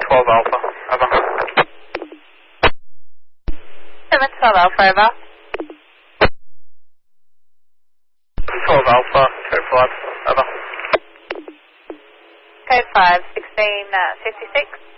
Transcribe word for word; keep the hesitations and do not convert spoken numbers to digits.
twelve Alpha, over. seven twelve Alpha, over. twelve Alpha, code five, over. Code five, sixteen fifty-six.